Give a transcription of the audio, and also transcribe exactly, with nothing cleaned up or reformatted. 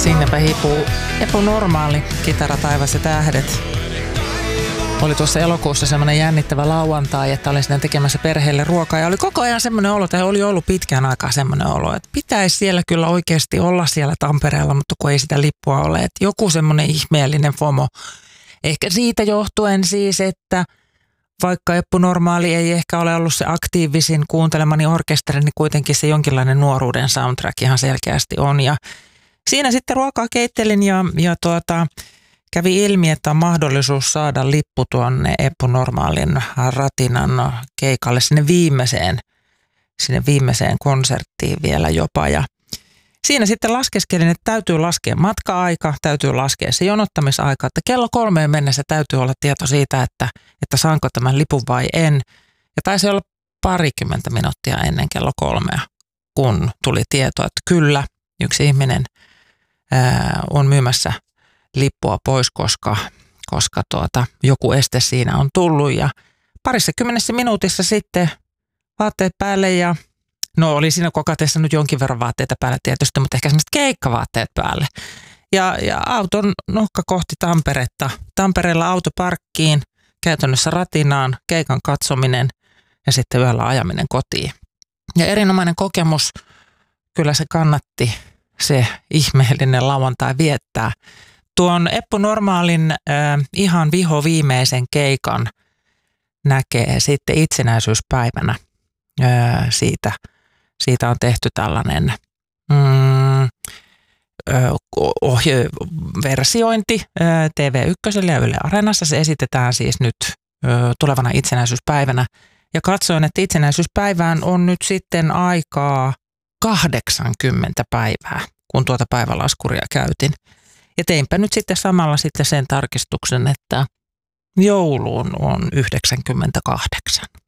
Sinnepä hipuu epänormaali kitara taivas ja tähdet. Oli tuossa elokuussa semmoinen jännittävä lauantai, että olin sitten tekemässä perheelle ruokaa ja oli koko ajan semmoinen olo, tai oli ollut pitkään aikaa semmoinen olo, että pitäisi siellä kyllä oikeasti olla siellä Tampereella, mutta kun ei sitä lippua ole, että joku semmoinen ihmeellinen FOMO. Ehkä siitä johtuen siis, että vaikka epänormaali ei ehkä ole ollut se aktiivisin kuuntelemani orkesteri, niin kuitenkin se jonkinlainen nuoruuden soundtrack ihan selkeästi on. Ja siinä sitten ruokaa keittelin ja, ja tuota, kävi ilmi, että on mahdollisuus saada lippu tuonne epänormaalin Ratinan keikalle sinne viimeiseen, sinne viimeiseen konserttiin vielä jopa. Ja siinä sitten laskeskelin, että täytyy laskea matka-aika, täytyy laskea se jonottamisaika, että kello kolmeen mennessä täytyy olla tieto siitä, että, että saanko tämän lipun vai en. Ja taisi olla parikymmentä minuuttia ennen kello kolmea, kun tuli tieto, että kyllä, yksi ihminen ää, on myymässä lippua pois, koska, koska tuota, joku este siinä on tullut. Ja parissa kymmenessä minuutissa sitten vaatteet päälle ja no oli siinä kokatessa nyt jonkin verran vaatteita päällä tietysti, mutta ehkä semmoiset keikkavaatteet päälle. Ja, ja auton nohka kohti Tamperetta. Tampereella autoparkkiin, käytännössä Ratinaan, keikan katsominen ja sitten yöllä ajaminen kotiin. Ja erinomainen kokemus, kyllä se kannatti se ihmeellinen lauantai viettää. Tuon epänormaalin äh, ihan viho viimeisen keikan näkee sitten itsenäisyyspäivänä äh, siitä. Siitä on tehty tällainen mm, ohje, versiointi T V yksi ja Yle Areenassa. Se esitetään siis nyt ö, tulevana itsenäisyyspäivänä. Ja katsoin, että itsenäisyyspäivään on nyt sitten aikaa kahdeksankymmentä päivää, kun tuota päivälaskuria käytin. Ja teinpä nyt sitten samalla sitten sen tarkistuksen, että jouluun on yhdeksänkymmentäkahdeksan.